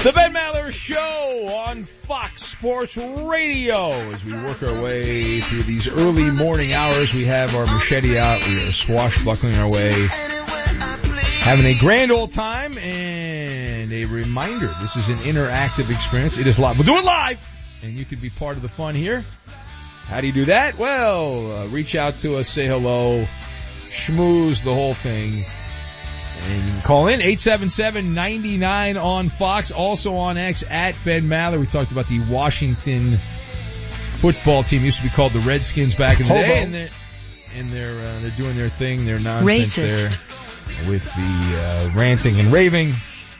The Ben Maller Show on Fox Sports Radio. As we work our way through these early morning hours, we have our machete out. We are swashbuckling our way, having a grand old time, and a reminder, this is an interactive experience. It is live. We'll do it live, and you can be part of the fun here. How do you do that? Well, reach out to us, say hello, schmooze the whole thing. And you can call in 877-99 on Fox, also on X at Ben Maller. We talked about the Washington football team. Used to be called the Redskins back in the day, and they're doing their thing, their nonsense there with the ranting and raving.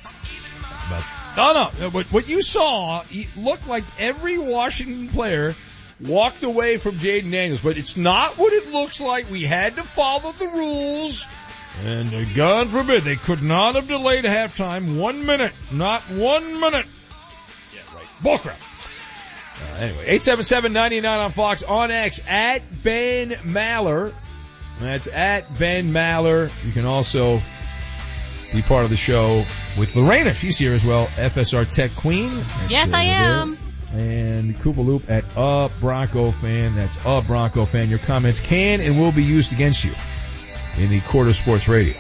But what you saw, it looked like every Washington player walked away from Jaden Daniels, but it's not what it looks like. We had to follow the rules. And God forbid, they could not have delayed halftime 1 minute. Not 1 minute. Yeah, right. Bullcrap. Anyway, 877-99 on Fox, on X, at Ben Maller. That's at Ben Maller. You can also be part of the show with Lorena. She's here as well. FSR Tech Queen. Yes, I am. And Koopa Loop at A Bronco Fan. That's A Bronco Fan. Your comments can and will be used against you in the Court of Sports Radio.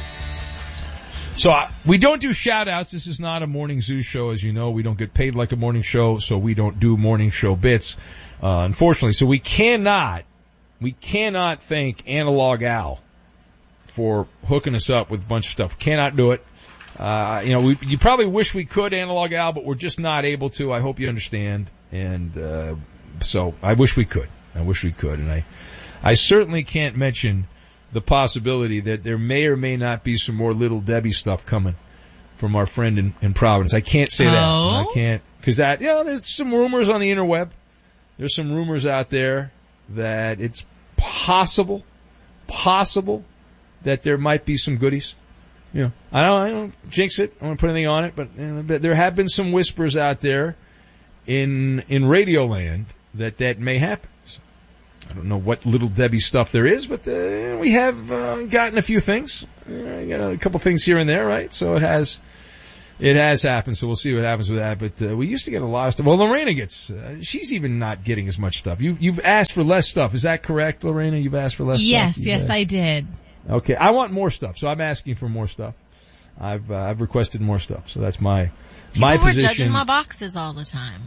So we don't do shout-outs. This is not a Morning Zoo show, as you know. We don't get paid like a morning show, so we don't do morning show bits, unfortunately. So we cannot thank Analog Al for hooking us up with a bunch of stuff. Cannot do it. You probably wish we could, Analog Al, but we're just not able to. I hope you understand. And so I wish we could. And I certainly can't mention the possibility that there may or may not be some more Little Debbie stuff coming from our friend in Providence. I can't say that. I can't, because there's some rumors on the interweb. There's some rumors out there that it's possible that there might be some goodies. I don't jinx it. I don't want to put anything on it, but there have been some whispers out there in Radioland that may happen. I don't know what Little Debbie stuff there is, but we have gotten a few things. Got a couple things here and there, right? So it has happened. So we'll see what happens with that. But we used to get a lot of stuff. Well, Lorena gets. She's even not getting as much stuff. You've asked for less stuff. Is that correct, Lorena? You've asked for less stuff. Yes, I did. Okay, I want more stuff, so I'm asking for more stuff. I've requested more stuff, so that's my position. People were judging my boxes all the time.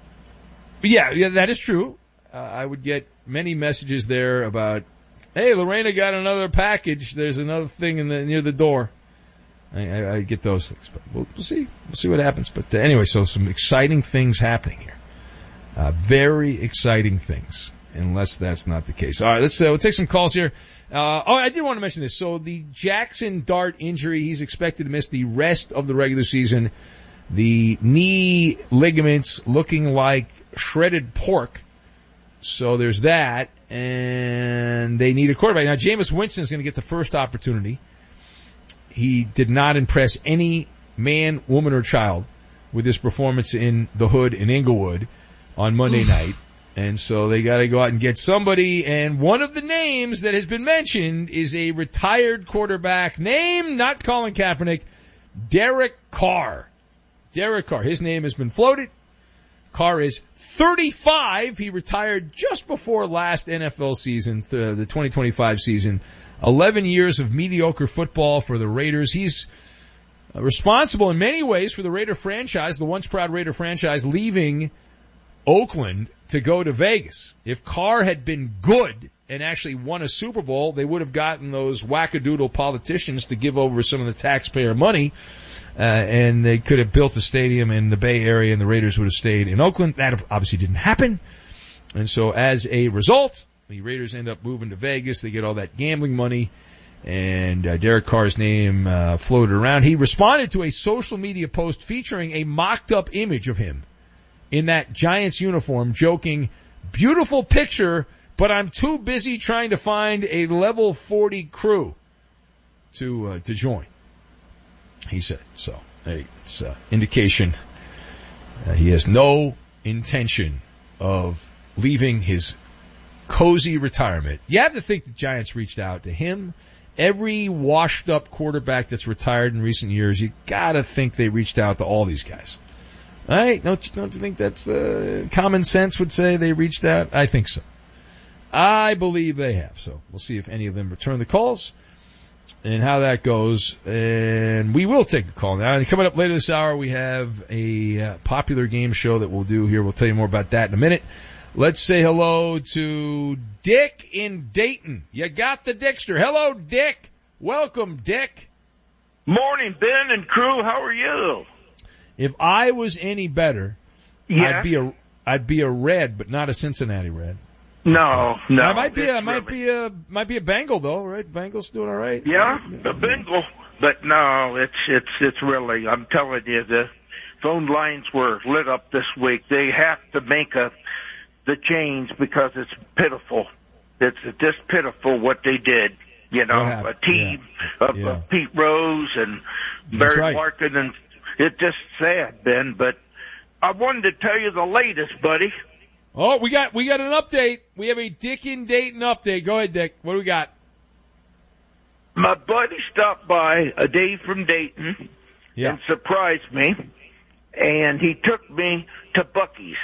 Yeah, that is true. I would get many messages there about, hey, Lorena got another package. There's another thing near the door. I get those things, but we'll see. We'll see what happens. But anyway, so some exciting things happening here. Very exciting things, unless that's not the case. All right, we'll take some calls here. I did want to mention this. So the Jackson Dart injury, he's expected to miss the rest of the regular season. The knee ligaments looking like shredded pork. So there's that, and they need a quarterback. Now, Jameis Winston is going to get the first opportunity. He did not impress any man, woman, or child with his performance in the hood in Inglewood on Monday night. And so they got to go out and get somebody, and one of the names that has been mentioned is a retired quarterback name, not Colin Kaepernick, Derek Carr. Derek Carr. His name has been floated. Carr is 35. He retired just before last NFL season, the 2025 season. 11 years of mediocre football for the Raiders. He's responsible in many ways for the Raider franchise, the once proud Raider franchise, leaving Oakland to go to Vegas. If Carr had been good and actually won a Super Bowl, they would have gotten those wackadoodle politicians to give over some of the taxpayer money. And they could have built a stadium in the Bay Area and the Raiders would have stayed in Oakland. That obviously didn't happen. And so as a result, the Raiders end up moving to Vegas. They get all that gambling money. And Derek Carr's name floated around. He responded to a social media post featuring a mocked-up image of him in that Giants uniform, joking, "Beautiful picture, but I'm too busy trying to find a level 40 crew to join," he said. So it's indication he has no intention of leaving his cozy retirement. You have to think the Giants reached out to him every washed up quarterback that's retired in recent years, you gotta think they reached out to all these guys. Right? Don't you think that's common sense would say they reached out? I think so. I believe they have. So we'll see if any of them return the calls and how that goes. And we will take a call now. And coming up later this hour, we have a popular game show that we'll do here. We'll tell you more about that in a minute. Let's say hello to Dick in Dayton. You got the Dickster. Hello, Dick. Welcome, Dick. Morning, Ben and crew. How are you? If I was any better, yeah. I'd be a Red, but not a Cincinnati Red. No. I might be a Bengal though, right? The Bengals doing all right. Yeah, the Bengal, but no, it's really. I'm telling you, the phone lines were lit up this week. They have to make the change because it's pitiful. It's just pitiful what they did. You know, a team of Pete Rose and Barry Larkin, and it's just sad, Ben. But I wanted to tell you the latest, buddy. Oh, we got an update. We have a Dick in Dayton update. Go ahead, Dick. What do we got? My buddy stopped by a day from Dayton and surprised me, and he took me to Buc-ee's.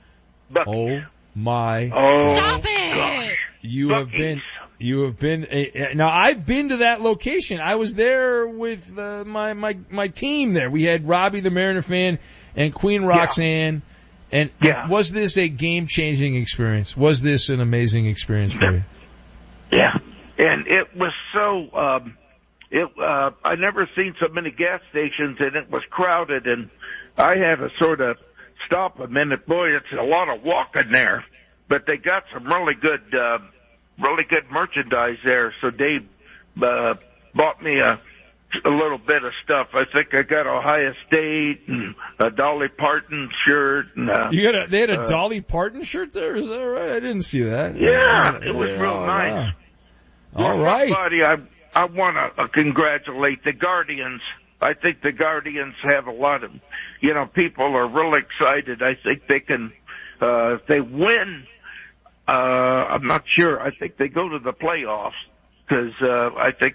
Oh my! Stop it! Gosh. You have been. Now I've been to that location. I was there with my team. There we had Robbie the Mariner fan and Queen Roxanne. And was this a game-changing experience? Was this an amazing experience for you? Yeah, and it was so. I never seen so many gas stations, and it was crowded. And I had to sort of stop a minute. Boy, it's a lot of walking there, but they got some really good merchandise there. So Dave bought me a little bit of stuff. I think I got Ohio State and a Dolly Parton shirt. And they had a Dolly Parton shirt there? Is that right? I didn't see that. Yeah, it was real nice. Wow. All right. Buddy, I want to congratulate the Guardians. I think the Guardians have a lot of, people are really excited. I think they can, if they win, I'm not sure. I think they go to the playoffs. Because I think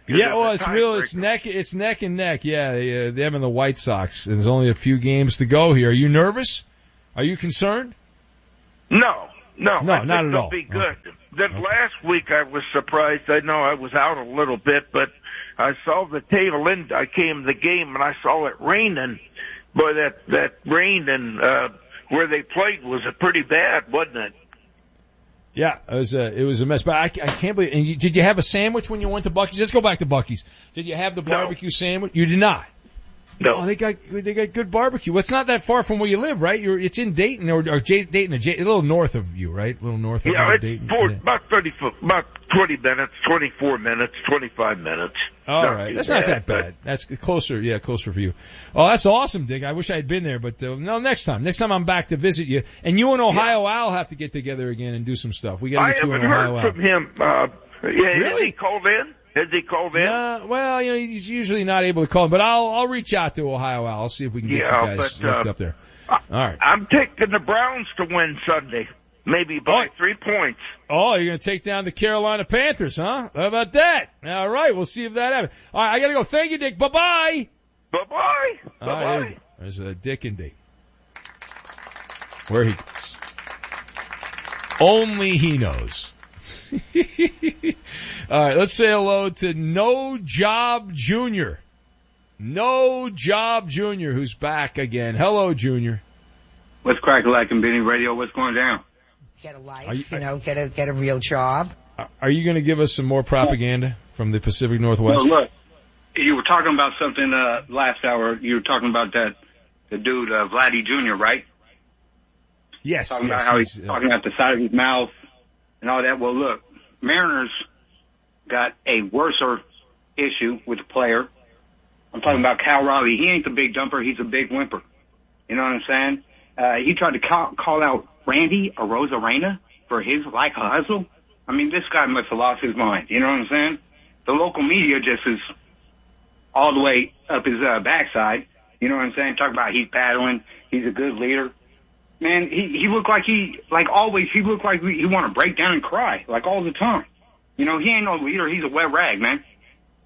it's neck and neck. Yeah, them and the White Sox. There's only a few games to go here. Are you nervous? Are you concerned? No, not at all. They'll be good. Then last week I was surprised. I know I was out a little bit, but I saw the tail end. I came to the game and I saw it raining. Boy, that rain and where they played was pretty bad, wasn't it? Yeah, it was a mess. But I can't believe. And did you have a sandwich when you went to Buc-ee's? Let's go back to Buc-ee's. Did you have the barbecue sandwich? You did not. No. Oh, they got good barbecue. Well, it's not that far from where you live, right? It's in Dayton or Dayton, a little north of you, right? A little north of Dayton. About 20 minutes, 24 minutes, 25 minutes. All right, that's not that bad. That's closer. Yeah, closer for you. Oh, that's awesome, Dick. I wish I had been there, but no. Next time I'm back to visit you, and you and Ohio Al have to get together again and do some stuff. We got to get you and Ohio Al. I haven't heard from him. Really? Has he called in? Well, he's usually not able to call, but I'll reach out to Ohio Al. I'll see if we can get you guys hooked up there. All right. I'm taking the Browns to win Sunday, maybe by 3 points. Oh, you're going to take down the Carolina Panthers, huh? How about that? All right, we'll see if that happens. All right, I got to go. Thank you, Dick. Bye-bye. Bye-bye. All right, there's a Dick and Dick. Where he goes. Only he knows. All right, let's say hello to No Job Jr. No Job Jr., who's back again. Hello, Junior. What's crack-a-lackin' Benny Radio? What's going down? Get a life, get a real job. Are you going to give us some more propaganda from the Pacific Northwest? Well, look, you were talking about something last hour. You were talking about the dude, Vladdy Jr., right? Yes. Talking about how he's talking out the side of his mouth and all that. Well, look, Mariners got a worser issue with the player. I'm talking about Cal Raleigh. He ain't the big dumper. He's a big whimper. You know what I'm saying? He tried to call out Randy Arozarena for his like a hustle. I mean, this guy must have lost his mind. You know what I'm saying? The local media just is all the way up his backside. You know what I'm saying? Talk about he's battling. He's a good leader. Man, he looked like he looked like he want to break down and cry, like all the time. You know, he ain't no leader. He's a wet rag, man.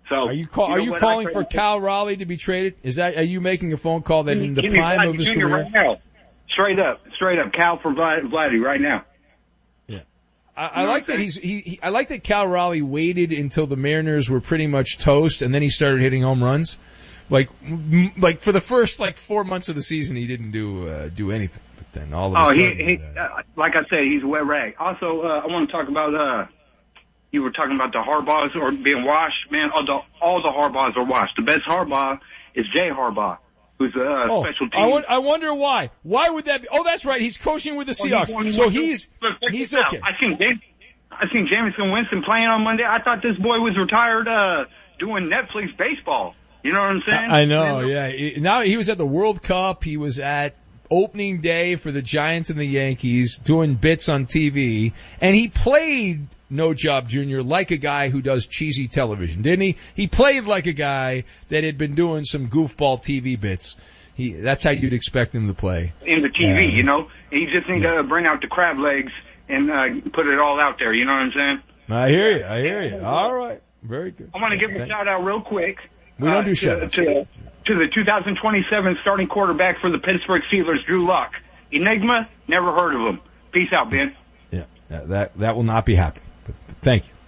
So are you calling for Cal Raleigh to be traded? Are you making a phone call that in the prime of his career? Right now. Straight up, Cal for Vladdy right now. Yeah, I like that I like that Cal Raleigh waited until the Mariners were pretty much toast, and then he started hitting home runs. Like for the first 4 months of the season, he didn't do anything. But then all of a sudden, like I said, he's a wet rag. Also, I want to talk about you were talking about the Harbaughs or being washed. Man, all the Harbaughs are washed. The best Harbaugh is Jay Harbaugh, who's a special team. I wonder why. Why would that be? Oh, that's right. He's coaching with the Seahawks, so he's okay. I seen Jameson Winston playing on Monday. I thought this boy was retired doing Netflix baseball. You know what I'm saying? I know, yeah. Now he was at the World Cup. He was at opening day for the Giants and the Yankees doing bits on TV, and he played No Job Jr. like a guy who does cheesy television, didn't he? He played like a guy that had been doing some goofball TV bits. That's how you'd expect him to play. In the TV, you know? He just needs to bring out the crab legs and put it all out there, you know what I'm saying? I hear you. All right. Very good. I want to give a shout-out real quick. We don't do shout-outs. To the 2027 starting quarterback for the Pittsburgh Steelers, Drew Luck. Enigma, never heard of him. Peace out, Ben. Yeah, that will not be happening. But thank you.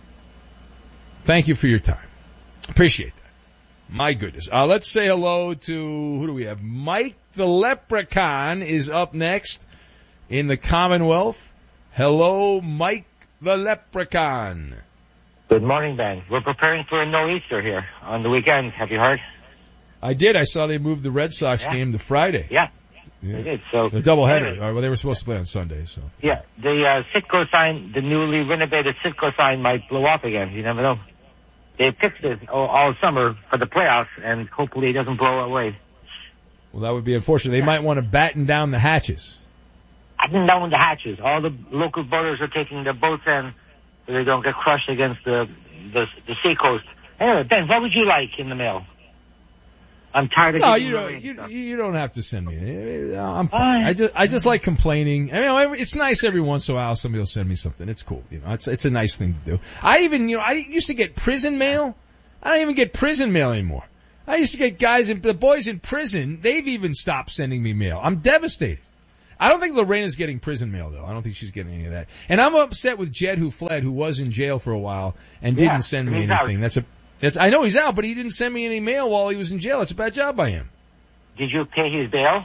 Thank you for your time. Appreciate that. My goodness. Let's say hello to, who do we have? Mike the Leprechaun is up next in the Commonwealth. Hello, Mike the Leprechaun. Good morning, Ben. We're preparing for a no-Easter here on the weekend. Have you heard? I did. I saw they moved the Red Sox game to Friday. Yeah. They did. So the doubleheader. Well, they were supposed to play on Sunday. So yeah, the Citgo sign, the newly renovated Citgo sign, might blow up again. You never know. They fixed it all summer for the playoffs, and hopefully it doesn't blow away. Well, that would be unfortunate. They might want to batten down the hatches. Batten down the hatches. All the local boaters are taking their boats in so they don't get crushed against the seacoast. Anyway, Ben, what would you like in the mail? I'm tired of you don't have to send me. I'm fine. I just like complaining. It's nice every once in a while somebody will send me something. It's cool. It's a nice thing to do. I used to get prison mail. I don't even get prison mail anymore. I used to get the boys in prison. They've even stopped sending me mail. I'm devastated. I don't think Lorena's getting prison mail though. I don't think she's getting any of that. And I'm upset with Jed, who fled, who was in jail for a while and didn't send me anything. I know he's out, but he didn't send me any mail while he was in jail. It's a bad job by him. Did you pay his bail?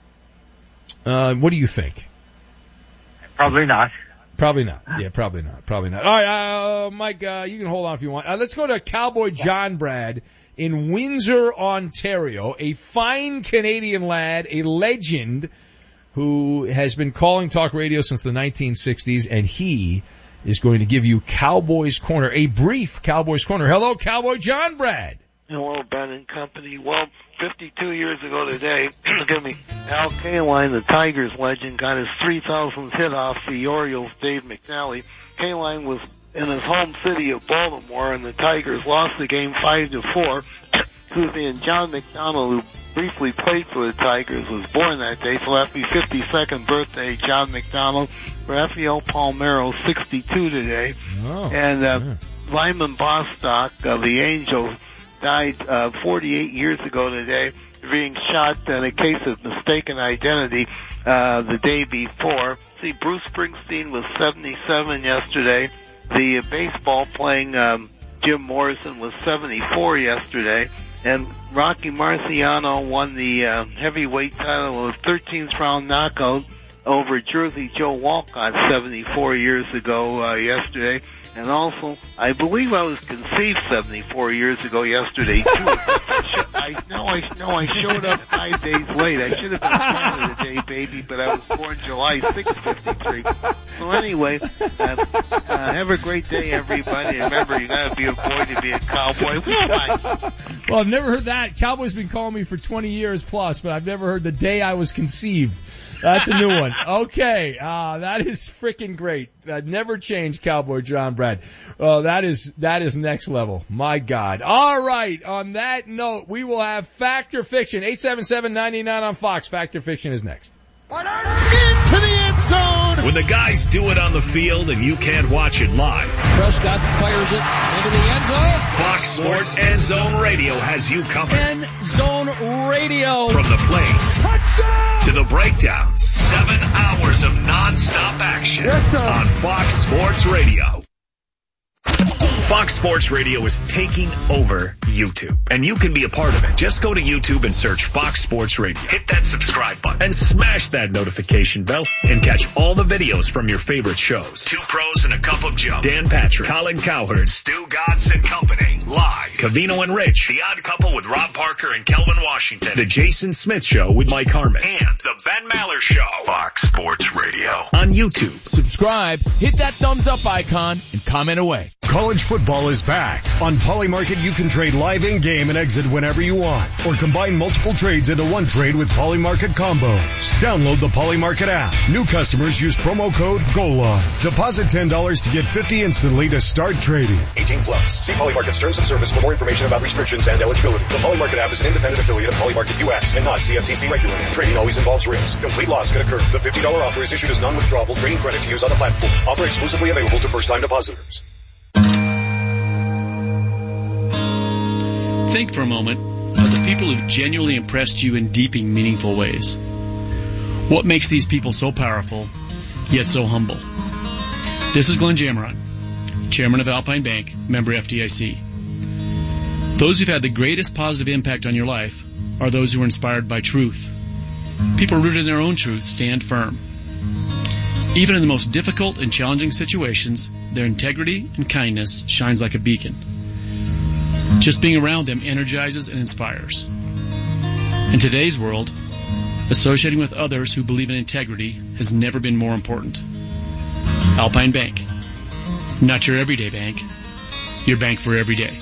What do you think? Probably not. Probably not. Yeah, probably not. All right, Mike, you can hold on if you want. Let's go to Cowboy John Brad in Windsor, Ontario, a fine Canadian lad, a legend who has been calling talk radio since the 1960s, and he is going to give you Cowboys Corner, a brief Cowboys Corner. Hello, Cowboy John Brad. Hello, Ben and company. Well, 52 years ago today, Al Kaline, the Tigers legend, got his 3,000th hit off the Orioles' Dave McNally. Kaline was in his home city of Baltimore, and the Tigers lost the game 5-4. And John McDonald, who briefly played for the Tigers, was born that day, so happy 52nd birthday, John McDonald. Rafael Palmeiro, 62 today. Lyman Bostock of the Angels died 48 years ago today, being shot in a case of mistaken identity the day before. See, Bruce Springsteen was 77 yesterday. The baseball playing Jim Morrison was 74 yesterday. And Rocky Marciano won the heavyweight title with a 13th round knockout over Jersey Joe Walcott 74 years ago yesterday. And also, I believe I was conceived 74 years ago yesterday, too. I showed up 5 days late. I should have been Canada Day, baby, but I was born July 6, 53. So anyway, have a great day, everybody. Remember, you gotta be a boy to be a cowboy. Well, I've never heard that. Cowboy's been calling me for 20 years plus, but I've never heard the day I was conceived. That's a new one. Okay. That is freaking great. Never change, Cowboy John Brad. That is next level. My God. All right. On that note, we will have Fact or Fiction. 877-99 on Fox. Fact or Fiction is next. Into the end zone. When the guys do it on the field and you can't watch it live, Prescott fires it into the end zone. Fox Sports End Zone Radio has you covered. End Zone Radio. From the plays to the breakdowns, 7 hours of nonstop action on Fox Sports Radio. Fox Sports Radio is taking over YouTube, and you can be a part of it. Just go to YouTube and search Fox Sports Radio. Hit that subscribe button and smash that notification bell and catch all the videos from your favorite shows. Two Pros and a Cup of Joe. Dan Patrick, Colin Cowherd, Stu Godson Company, live. Covino and Rich, The Odd Couple with Rob Parker and Kelvin Washington. The Jason Smith Show with Mike Harmon. And The Ben Maller Show. Fox Sports Radio on YouTube. Subscribe, hit that thumbs up icon, and comment away. College football is back. On Polymarket, you can trade live in-game and exit whenever you want, or combine multiple trades into one trade with Polymarket combos. Download the Polymarket app. New customers use promo code GOLIVE. Deposit $10 to get $50 instantly to start trading. 18 plus. See Polymarket's terms of service for more information about restrictions and eligibility. The Polymarket app is an independent affiliate of Polymarket US and not CFTC regulated. Trading always involves risks. Complete loss can occur. The $50 offer is issued as non-withdrawable trading credit to use on the platform. Offer exclusively available to first-time depositors. Think for a moment of the people who've genuinely impressed you in deep and meaningful ways. What makes these people so powerful, yet so humble? This is Glenn Jammeron, Chairman of Alpine Bank, member FDIC. Those who've had the greatest positive impact on your life are those who are inspired by truth. People rooted in their own truth stand firm. Even in the most difficult and challenging situations, their integrity and kindness shines like a beacon. Just being around them energizes and inspires. In today's world, associating with others who believe in integrity has never been more important. Alpine Bank. Not your everyday bank, your bank for every day.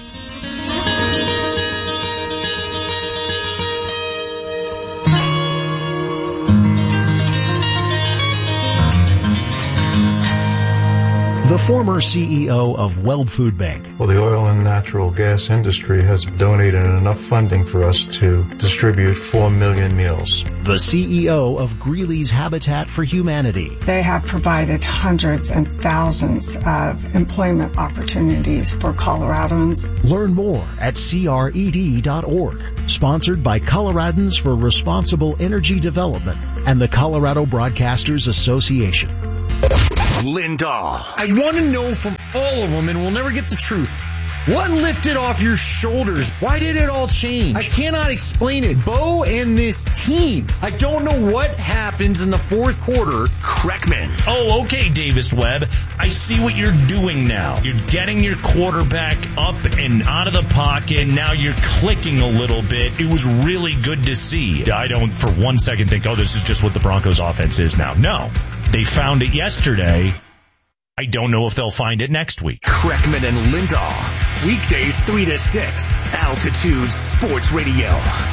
The former CEO of Weld Food Bank. Well, the oil and natural gas industry has donated enough funding for us to distribute 4 million meals. The CEO of Greeley's Habitat for Humanity. They have provided hundreds and thousands of employment opportunities for Coloradans. Learn more at cred.org. Sponsored by Coloradans for Responsible Energy Development and the Colorado Broadcasters Association. Lindahl. I want to know from all of them, and we'll never get the truth. What lifted off your shoulders? Why did it all change? I cannot explain it. Bo and this team. I don't know what happens in the fourth quarter. Kreckman. Oh, okay, Davis Webb. I see what you're doing now. You're getting your quarterback up and out of the pocket. Now you're clicking a little bit. It was really good to see. I don't for one second think, oh, this is just what the Broncos offense is now. No. They found it yesterday. I don't know if they'll find it next week. Kreckman and Lindahl. Weekdays 3 to 6. Altitude Sports Radio.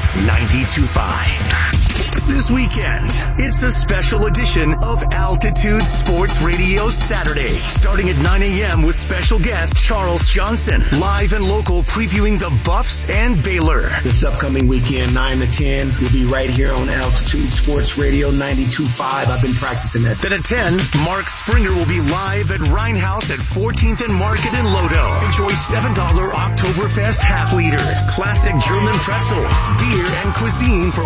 92.5. This weekend, it's a special edition of Altitude Sports Radio Saturday. Starting at 9 a.m. with special guest Charles Johnson. Live and local previewing the Buffs and Baylor. This upcoming weekend, 9 to 10, we'll be right here on Altitude Sports Radio 92.5. I've been practicing that. Then at 10, Mark Springer will be live at Rhine House at 14th and Market in Lodo. Enjoy $7 Oktoberfest half liters, classic German pretzels, beer, and cuisine for